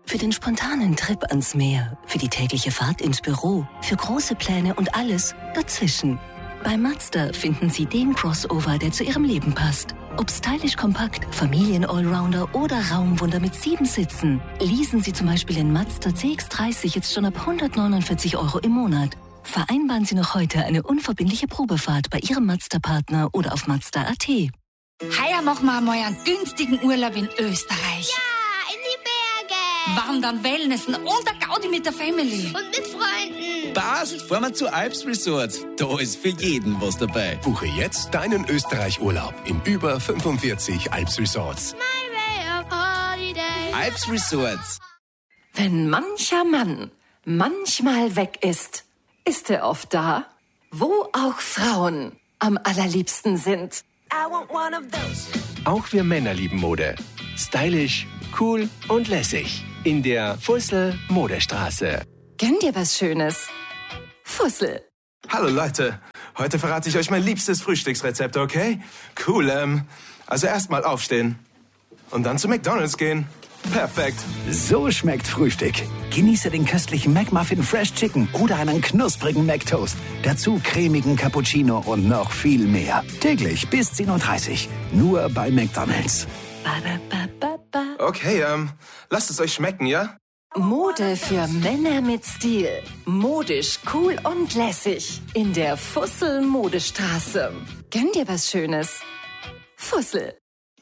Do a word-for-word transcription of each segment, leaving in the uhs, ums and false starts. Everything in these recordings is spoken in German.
Für den spontanen Trip ans Meer, für die tägliche Fahrt ins Büro, für große Pläne und alles dazwischen. Bei Mazda finden Sie den Crossover, der zu Ihrem Leben passt. Ob stylisch kompakt, Familien-Allrounder oder Raumwunder mit sieben Sitzen. Leasen Sie zum Beispiel den Mazda C X dreißig jetzt schon ab hundertneunundvierzig Euro im Monat. Vereinbaren Sie noch heute eine unverbindliche Probefahrt bei Ihrem Mazda-Partner oder auf Mazda punkt a t. Heuer machen wir einmal einen günstigen Urlaub in Österreich. Ja, in die Berge. Wandern, Wellnessen und der Gaudi mit der Family. Und mit Freunden. Passt, fahren wir zu Alps Resort. Da ist für jeden was dabei. Buche jetzt deinen Österreich-Urlaub in über fünfundvierzig Alps Resorts. My way of holiday. Alps Resorts. Wenn mancher Mann manchmal weg ist, ist er oft da, wo auch Frauen am allerliebsten sind. Auch wir Männer lieben Mode. Stylisch, cool und lässig. In der Fussel Modestraße. Gönn dir was Schönes. Fussel. Hallo Leute, heute verrate ich euch mein liebstes Frühstücksrezept, okay? Cool, ähm, also erstmal aufstehen und dann zu McDonald's gehen. Perfekt. So schmeckt Frühstück. Genieße den köstlichen McMuffin Fresh Chicken oder einen knusprigen McToast. Dazu cremigen Cappuccino und noch viel mehr. Täglich bis zehn Uhr dreißig. Nur bei McDonald's. Okay, ähm, lasst es euch schmecken, ja? Mode für Männer mit Stil. Modisch, cool und lässig. In der Fussel Modestraße. Gönn dir was Schönes. Fussel.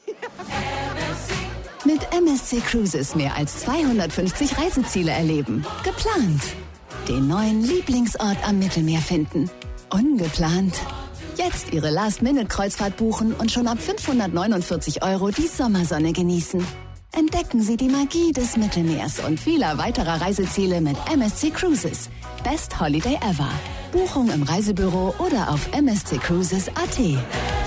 Mit M S C Cruises mehr als zweihundertfünfzig Reiseziele erleben. Geplant. Den neuen Lieblingsort am Mittelmeer finden. Ungeplant. Jetzt Ihre Last-Minute-Kreuzfahrt buchen und schon ab fünfhundertneunundvierzig Euro die Sommersonne genießen. Entdecken Sie die Magie des Mittelmeers und vieler weiterer Reiseziele mit M S C Cruises. Best Holiday ever. Buchung im Reisebüro oder auf m s c cruises punkt a t.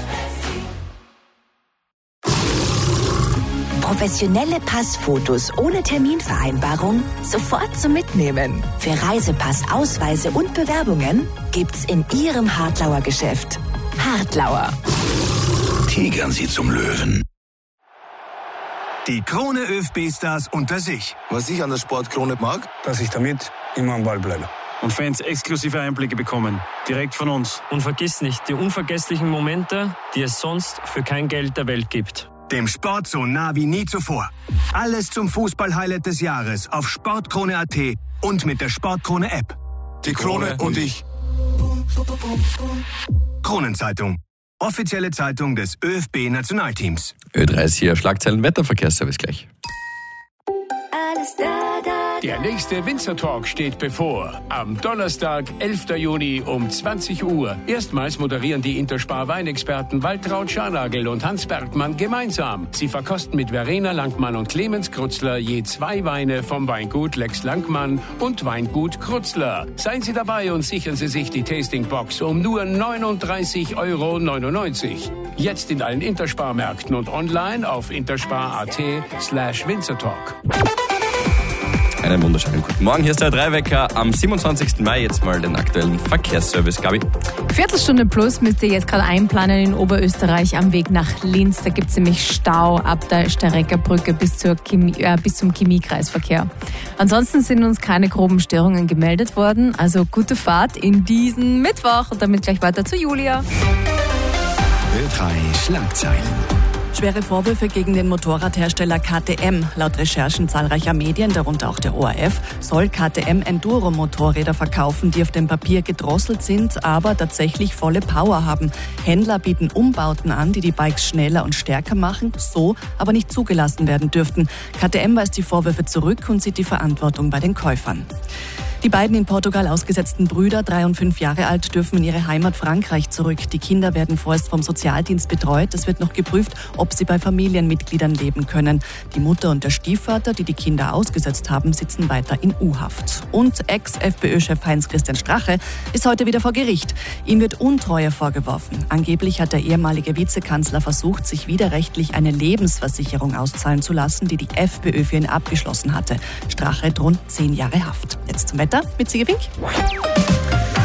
Professionelle Passfotos ohne Terminvereinbarung sofort zum Mitnehmen. Für Reisepass, Ausweise und Bewerbungen gibt's in Ihrem Hartlauer Geschäft. Hartlauer. Tigern Sie zum Löwen. Die Krone ÖFB-Stars unter sich. Was ich an der Sportkrone mag, dass ich damit immer am Ball bleibe. Und Fans exklusive Einblicke bekommen, direkt von uns. Und vergiss nicht, die unvergesslichen Momente, die es sonst für kein Geld der Welt gibt. Dem Sport so nah wie nie zuvor. Alles zum Fußball-Highlight des Jahres auf sportkrone punkt a t und mit der Sportkrone-App. Die Krone und ich. Kronenzeitung. Offizielle Zeitung des ÖFB-Nationalteams. Ö drei ist hier, Schlagzeilen Wetterverkehrsservice gleich. Alles da, da, da. Der nächste Winzer Talk steht bevor. Am Donnerstag, elften Juni um zwanzig Uhr. Erstmals moderieren die Interspar Weinexperten Waltraud Scharnagel und Hans Bergmann gemeinsam. Sie verkosten mit Verena Langmann und Clemens Krutzler je zwei Weine vom Weingut Lex Langmann und Weingut Krutzler. Seien Sie dabei und sichern Sie sich die Tastingbox um nur neununddreißig Euro neunundneunzig. Jetzt in allen Interspar-Märkten und online auf interspar punkt a t slash Winzertalk. Einen wunderschönen guten Morgen, hier ist der Dreiwecker am siebenundzwanzigsten Mai. Jetzt mal den aktuellen Verkehrsservice, Gabi. Viertelstunde plus müsst ihr jetzt gerade einplanen in Oberösterreich am Weg nach Linz. Da gibt es nämlich Stau ab der Stereckerbrücke bis, zur Chemie, äh, bis zum Chemiekreisverkehr. Ansonsten sind uns keine groben Störungen gemeldet worden. Also gute Fahrt in diesen Mittwoch und damit gleich weiter zu Julia. Ö drei Schlagzeilen. Schwere Vorwürfe gegen den Motorradhersteller K T M. Laut Recherchen zahlreicher Medien, darunter auch der O R F, soll K T M Enduro-Motorräder verkaufen, die auf dem Papier gedrosselt sind, aber tatsächlich volle Power haben. Händler bieten Umbauten an, die die Bikes schneller und stärker machen, so aber nicht zugelassen werden dürften. K T M weist die Vorwürfe zurück und sieht die Verantwortung bei den Käufern. Die beiden in Portugal ausgesetzten Brüder, drei und fünf Jahre alt, dürfen in ihre Heimat Frankreich zurück. Die Kinder werden vorerst vom Sozialdienst betreut. Es wird noch geprüft, ob sie bei Familienmitgliedern leben können. Die Mutter und der Stiefvater, die die Kinder ausgesetzt haben, sitzen weiter in U-Haft. Und Ex-F P Ö-Chef Heinz-Christian Strache ist heute wieder vor Gericht. Ihm wird Untreue vorgeworfen. Angeblich hat der ehemalige Vizekanzler versucht, sich widerrechtlich eine Lebensversicherung auszahlen zu lassen, die die FPÖ für ihn abgeschlossen hatte. Strache droht zehn Jahre Haft. Jetzt zum Wetter mit Sigge Fink.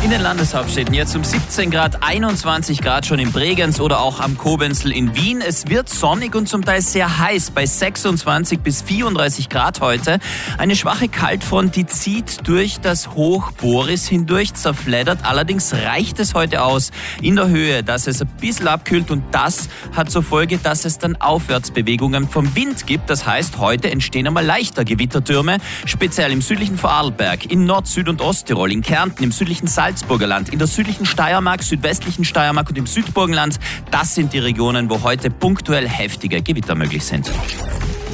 In den Landeshauptstädten jetzt um siebzehn Grad, einundzwanzig Grad schon in Bregenz oder auch am Kobenzl in Wien. Es wird sonnig und zum Teil sehr heiß bei sechsundzwanzig bis vierunddreißig Grad heute. Eine schwache Kaltfront, die zieht durch das Hoch Boris hindurch, zerfleddert. Allerdings reicht es heute aus in der Höhe, dass es ein bisschen abkühlt und das hat zur Folge, dass es dann Aufwärtsbewegungen vom Wind gibt. Das heißt, heute entstehen einmal leichter Gewittertürme, speziell im südlichen Vorarlberg, in Nord-, Süd- und Osttirol, in Kärnten, im südlichen Salzburger Land, in der südlichen Steiermark, südwestlichen Steiermark und im Südburgenland. Das sind die Regionen, wo heute punktuell heftige Gewitter möglich sind.